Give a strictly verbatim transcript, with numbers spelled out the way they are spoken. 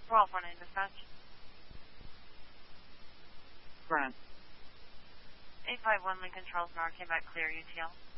twelve one nine dispatch. Grant. eight five one Lincoln Charles Nord came back clear U T L.